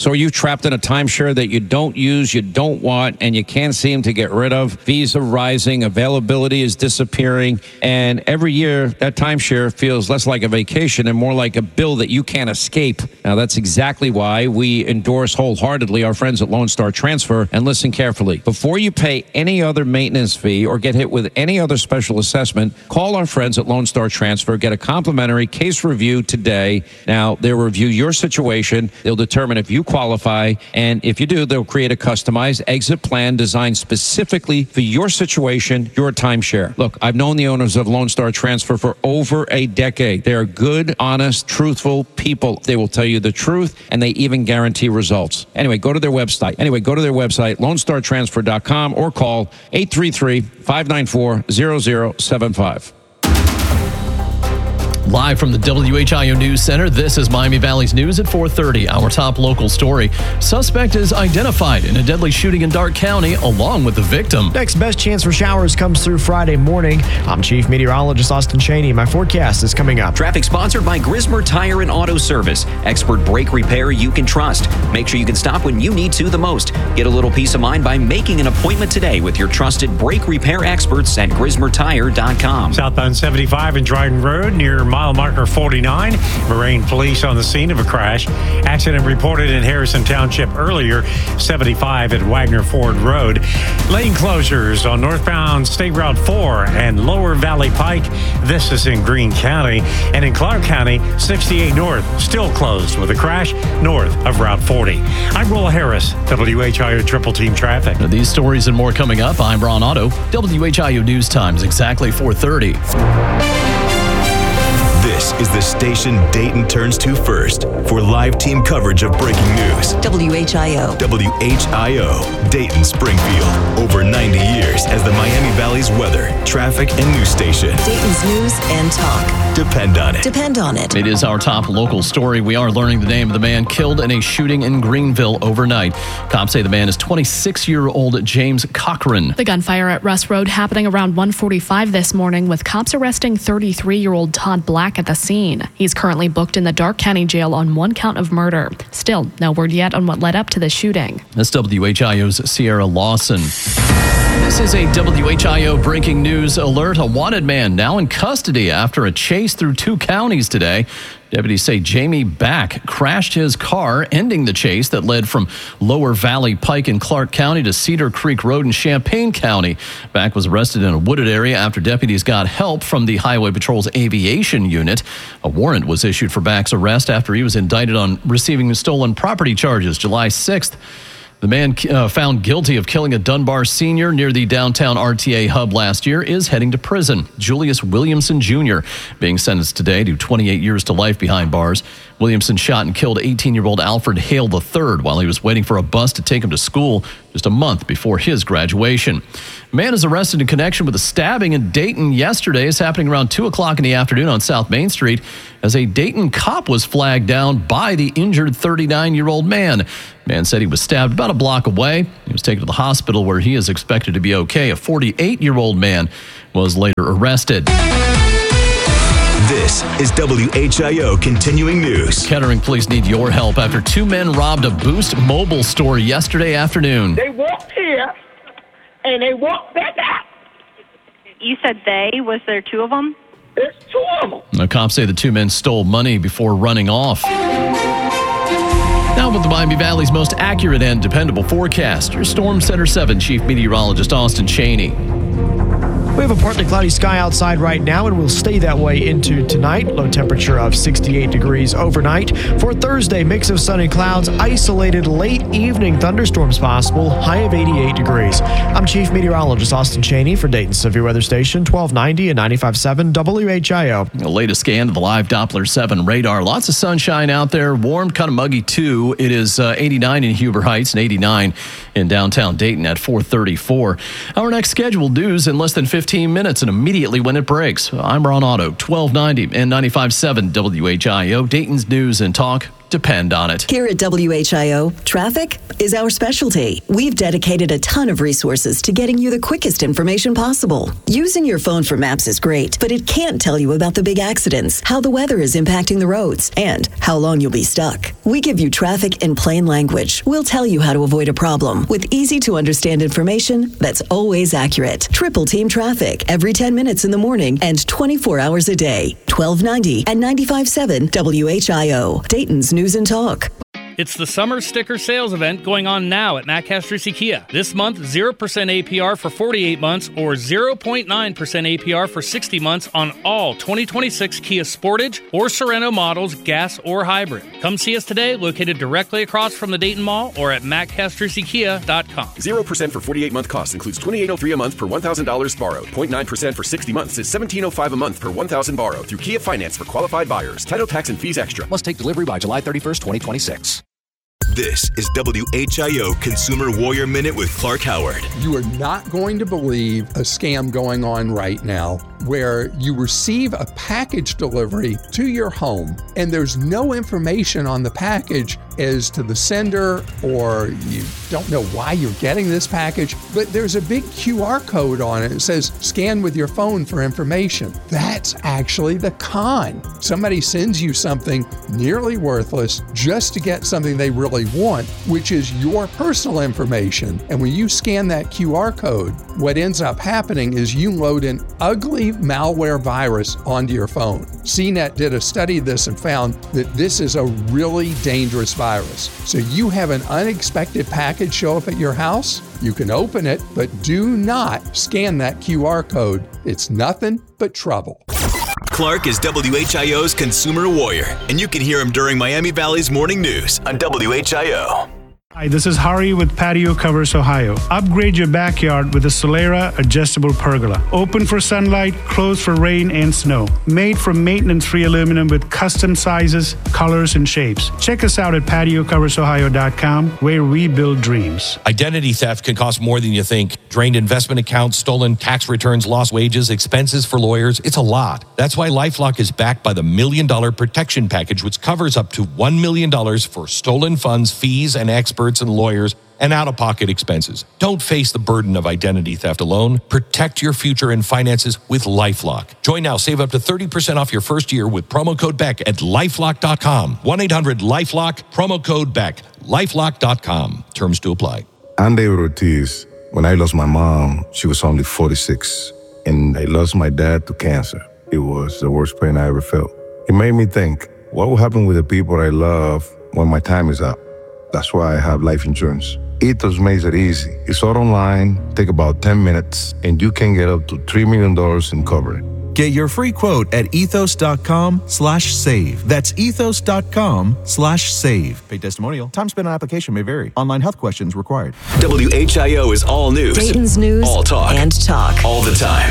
So are you trapped in a timeshare that you don't use, you don't want, and you can't seem to get rid of? Fees are rising, availability is disappearing, and every year that timeshare feels less like a vacation and more like a bill that you can't escape. Now, that's exactly why we endorse wholeheartedly our friends at Lone Star Transfer. And listen carefully. Before you pay any other maintenance fee or get hit with any other special assessment, call our friends at Lone Star Transfer. Get a complimentary case review today. Now, they'll review your situation. They'll determine if you qualify, and if you do, they'll create a customized exit plan designed specifically for your situation, your timeshare. Look, I've known the owners of Lone Star Transfer for over a decade. They are good, honest, truthful people. They will tell you the truth, and they even guarantee results. Anyway, go to their website, LoneStarTransfer.com, or call 833-594-0075. Live from the WHIO News Center, this is Miami Valley's News at 4:30. Our top local story. Suspect is identified in a deadly shooting in Darke County along with the victim. Next best chance for showers comes through Friday morning. I'm Chief Meteorologist Austin Cheney. My forecast is coming up. Traffic sponsored by Grismer Tire and Auto Service. Expert brake repair you can trust. Make sure you can stop when you need to the most. Get a little peace of mind by making an appointment today with your trusted brake repair experts at GrismerTire.com. Southbound 75 and Dryden Road near mile marker 49. Moraine police on the scene of a crash. Accident reported in Harrison Township earlier. 75 at Wagner Ford Road. Lane closures on northbound State Route 4 and Lower Valley Pike. This is in Greene County. And in Clark County, 68 North still closed with a crash north of Route 40. I'm Rolla Harris, WHIO Triple Team Traffic. Now, these stories and more coming up. I'm Ron Otto. WHIO News Times, exactly 4:30. This is the station Dayton turns to first for live team coverage of breaking news. WHIO. WHIO, Dayton Springfield. Over 90 years as the Miami Valley's weather, traffic, and news station. Dayton's news and talk. Depend on it. Depend on it. It is our top local story. We are learning the name of the man killed in a shooting in Greenville overnight. Cops say the man is 26-year-old James Cochran. The gunfire at Russ Road happening around 1:45 this morning, with cops arresting 33-year-old Todd Black at the scene. He's currently booked in the Darke County Jail on one count of murder. Still, no word yet on what led up to the shooting. That's WHIO's Sierra Lawson. This is a WHIO breaking news alert. A wanted man now in custody after a chase through two counties today. Deputies say Jamie Back crashed his car, ending the chase that led from Lower Valley Pike in Clark County to Cedar Creek Road in Champaign County. Back was arrested in a wooded area after deputies got help from the Highway Patrol's aviation unit. A warrant was issued for Back's arrest after he was indicted on receiving stolen property charges July 6th. The man found guilty of killing a Dunbar senior near the downtown RTA hub last year is heading to prison. Julius Williamson Jr. being sentenced today to 28 years to life behind bars. Williamson shot and killed 18-year-old Alfred Hale III while he was waiting for a bus to take him to school just a month before his graduation. A man is arrested in connection with a stabbing in Dayton yesterday. It's happening around 2 o'clock in the afternoon on South Main Street as a Dayton cop was flagged down by the injured 39-year-old man. Man said he was stabbed about a block away. He was taken to the hospital where he is expected to be okay. A 48-year-old man was later arrested. This is WHIO Continuing News. Kettering police need your help after two men robbed a Boost Mobile store yesterday afternoon. They walked here and they walked back out. You said they? Was there two of them? There's two of them. The cops say the two men stole money before running off. Now with the Miami Valley's most accurate and dependable forecast, your Storm Center 7 Chief Meteorologist Austin Cheney. We have a partly cloudy sky outside right now, and we'll stay that way into tonight. Low temperature of 68 degrees overnight. For Thursday, mix of sun and clouds, isolated late evening thunderstorms possible, high of 88 degrees. I'm Chief Meteorologist Austin Cheney for Dayton Severe Weather Station, 1290 and 95.7 WHIO. The latest scan of the live Doppler 7 radar. Lots of sunshine out there. Warm, kind of muggy too. It is 89 in Huber Heights and 89 in downtown Dayton at 4:34. Our next scheduled news in less than 15 minutes and immediately when it breaks. I'm Ron Otto, 1290 and 95.7 WHIO. Dayton's news and talk. Depend on it. Here at WHIO, traffic is our specialty. We've dedicated a ton of resources to getting you the quickest information possible. Using your phone for maps is great, but it can't tell you about the big accidents, how the weather is impacting the roads, and how long you'll be stuck. We give you traffic in plain language. We'll tell you how to avoid a problem with easy-to-understand information that's always accurate. Triple Team Traffic every 10 minutes in the morning and 24 hours a day. 1290 and 95.7 WHIO. Dayton's News and Talk. It's the summer sticker sales event going on now at Matt Castrucci Kia. This month, 0% APR for 48 months or 0.9% APR for 60 months on all 2026 Kia Sportage or Sorento models, gas or hybrid. Come see us today, located directly across from the Dayton Mall or at mattcastruccikia.com. 0% for 48-month cost includes $2,803 a month per $1,000 borrowed. 0.9% for 60 months is $1,705 a month per $1,000 borrowed through Kia Finance for qualified buyers. Title, tax, and fees extra. Must take delivery by July 31st, 2026. This is WHIO Consumer Warrior Minute with Clark Howard. You are not going to believe a scam going on right now where you receive a package delivery to your home and there's no information on the package as to the sender, or you don't know why you're getting this package, but there's a big QR code on it. It says, scan with your phone for information. That's actually the con. Somebody sends you something nearly worthless just to get something they really want, which is your personal information. And when you scan that QR code, what ends up happening is you load an ugly malware virus onto your phone. CNET did a study of this and found that this is a really dangerous virus. So you have an unexpected package show up at your house, you can open it, but do not scan that QR code. It's nothing but trouble. Clark is WHIO's Consumer Warrior, and you can hear him during Miami Valley's Morning News on WHIO. Hi, this is Hari with Patio Covers Ohio. Upgrade your backyard with a Solera adjustable pergola. Open for sunlight, closed for rain and snow. Made from maintenance-free aluminum with custom sizes, colors, and shapes. Check us out at patiocoversohio.com, where we build dreams. Identity theft can cost more than you think. Drained investment accounts, stolen tax returns, lost wages, expenses for lawyers. It's a lot. That's why LifeLock is backed by the $1 Million Protection Package, which covers up to $1 million for stolen funds, fees, and experts and lawyers and out-of-pocket expenses. Don't face the burden of identity theft alone. Protect your future and finances with LifeLock. Join now. Save up to 30% off your first year with promo code BECK at LifeLock.com. 1-800-LifeLock, promo code BECK. LifeLock.com. Terms to apply. I'm David Ortiz. When I lost my mom, she was only 46. And I lost my dad to cancer. It was the worst pain I ever felt. It made me think, what will happen with the people I love when my time is up? That's why I have life insurance. Ethos makes it easy. It's all online, take about 10 minutes, and you can get up to $3 million in coverage. Get your free quote at ethos.com/save. That's ethos.com/save. Paid testimonial. Time spent on application may vary. Online health questions required. WHIO is all news. Dayton's News all talk. And talk. All the time.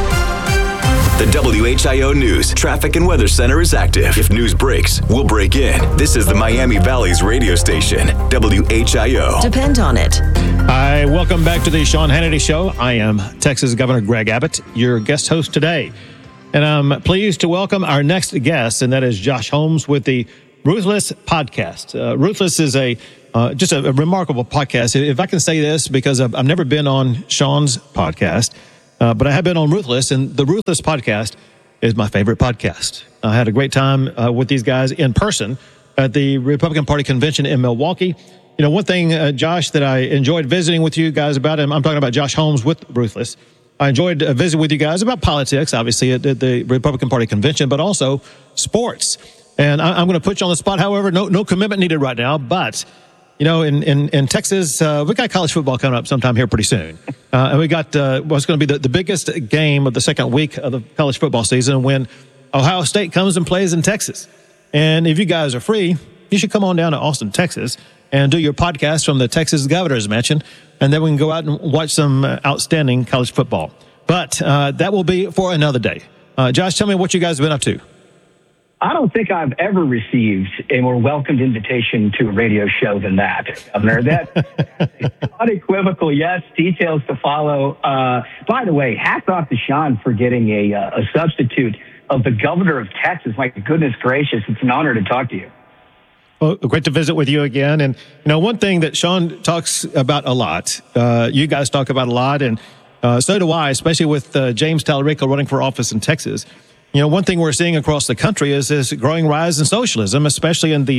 The WHIO News Traffic and Weather Center is active. If news breaks, we'll break in. This is the Miami Valley's radio station, WHIO. Depend on it. Hi, welcome back to the Sean Hannity Show. I am Texas Governor Greg Abbott, your guest host today. And I'm pleased to welcome our next guest, and that is Josh Holmes with the Ruthless podcast. Ruthless is just a remarkable podcast. If I can say this, because I've never been on Sean's podcast, but I have been on Ruthless, and the Ruthless podcast is my favorite podcast. I had a great time with these guys in person at the Republican Party convention in Milwaukee. You know, one thing, Josh, that I enjoyed visiting with you guys about, and I'm talking about Josh Holmes with Ruthless. I enjoyed visiting with you guys about politics, obviously, at the Republican Party convention, but also sports. And I'm going to put you on the spot, however, no commitment needed right now, but you know, in Texas, we got college football coming up sometime here pretty soon. And we got what's going to be the biggest game of the second week of the college football season when Ohio State comes and plays in Texas. And if you guys are free, you should come on down to Austin, Texas, and do your podcast from the Texas Governor's Mansion. And then we can go out and watch some outstanding college football. But that will be for another day. Josh, tell me what you guys have been up to. I don't think I've ever received a more welcomed invitation to a radio show than that, Governor. That unequivocal yes, details to follow. By the way, hats off to Sean for getting a substitute of the governor of Texas. My goodness gracious, it's an honor to talk to you. Well, great to visit with you again. And, you know, one thing that Sean talks about a lot, you guys talk about a lot, and so do I, especially with James Tallarico running for office in Texas. You know, one thing we're seeing across the country is this growing rise in socialism, especially in the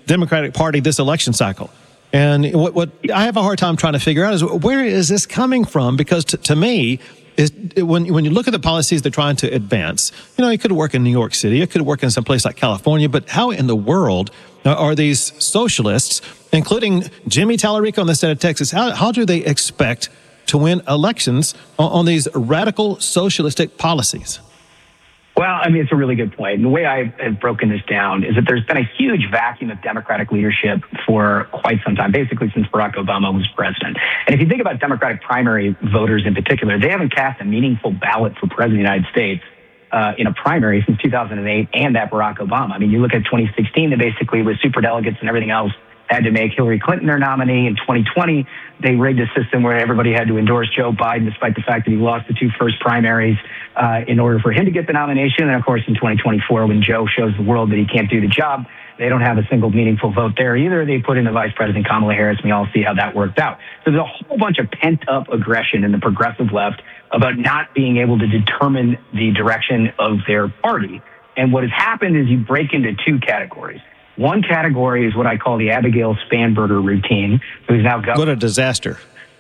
Democratic Party this election cycle. And what I have a hard time trying to figure out is where is this coming from? Because to me, when you look at the policies they're trying to advance, it could work in New York City, it could work in some place like California, but how in the world are these socialists, including Jimmy Tallarico in the state of Texas, how do they expect to win elections on these radical socialistic policies? Well, I mean, it's a really good point. And the way I have broken this down is that there's been a huge vacuum of Democratic leadership for quite some time, basically since Barack Obama was president. And if you think about Democratic primary voters in particular, they haven't cast a meaningful ballot for president of the United States in a primary since 2008 and that Barack Obama. I mean, you look at 2016, they basically, with superdelegates and everything else, had to make Hillary Clinton their nominee. In 2020, they rigged a system where everybody had to endorse Joe Biden, despite the fact that he lost the two first primaries, in order for him to get the nomination. And of course, in 2024, when Joe shows the world that he can't do the job, they don't have a single meaningful vote there either. They put in the Vice President Kamala Harris, and we all see how that worked out. So there's a whole bunch of pent-up aggression in the progressive left about not being able to determine the direction of their party. And what has happened is you break into two categories. One category is what I call the Abigail Spanberger routine, who's now governor. What a disaster.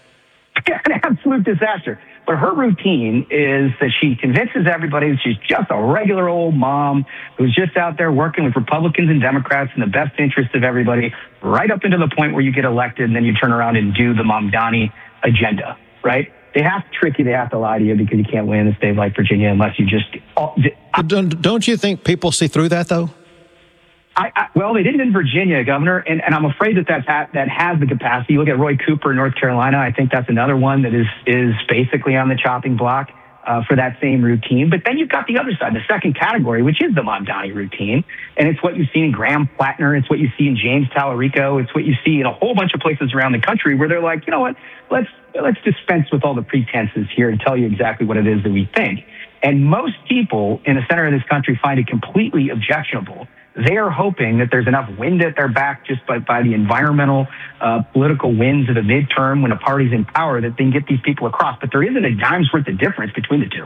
An absolute disaster. But her routine is that she convinces everybody that she's just a regular old mom who's just out there working with Republicans and Democrats in the best interest of everybody, right up into the point where you get elected, and then you turn around and do the Mamdani agenda, right? They have to trick you. They have to lie to you because you can't win in a state like Virginia unless you just... Don't you think people see through that, though? Well, they didn't in Virginia, Governor, and I'm afraid that has the capacity. You look at Roy Cooper in North Carolina. I think that's another one that is basically on the chopping block for that same routine. But then you've got the other side, the second category, which is the Mamdani routine, and it's what you see in Graham Plattner. It's what you see in James Tallarico. It's what you see in a whole bunch of places around the country where they're like, you know what, let's dispense with all the pretenses here and tell you exactly what it is that we think. And most people in the center of this country find it completely objectionable. They are hoping that there's enough wind at their back just by the environmental political winds of the midterm when a party's in power that they can get these people across. But there isn't a dime's worth of difference between the two.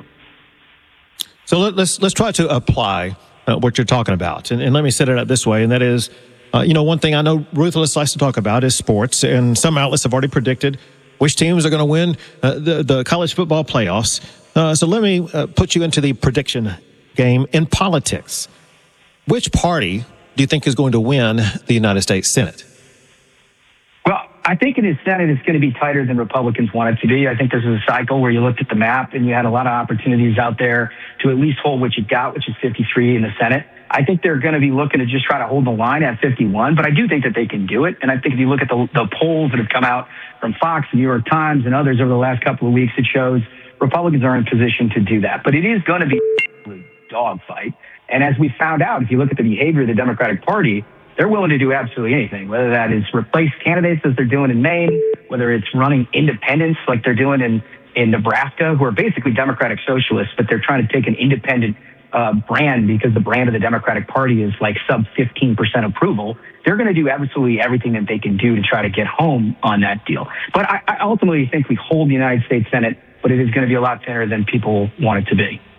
So let's try to apply what you're talking about. And let me set it up this way, and that is, one thing I know Ruthless likes to talk about is sports, and some outlets have already predicted which teams are going to win the college football playoffs. So let me put you into the prediction game in politics. Which party do you think is going to win the United States Senate? Well, I think in the Senate it's going to be tighter than Republicans want it to be. I think this is a cycle where you looked at the map and you had a lot of opportunities out there to at least hold what you got, which is 53 in the Senate. I think they're going to be looking to just try to hold the line at 51, but I do think that they can do it. And I think if you look at the polls that have come out from Fox, New York Times, and others over the last couple of weeks, it shows Republicans are in position to do that. But it is going to be a dogfight. And as we found out, if you look at the behavior of the Democratic Party, they're willing to do absolutely anything, whether that is replace candidates as they're doing in Maine, whether it's running independents like they're doing in Nebraska, who are basically Democratic socialists, but they're trying to take an independent brand because the brand of the Democratic Party is like sub 15% approval. They're going to do absolutely everything that they can do to try to get home on that deal. But I ultimately think we hold the United States Senate, but it is going to be a lot thinner than people want it to be.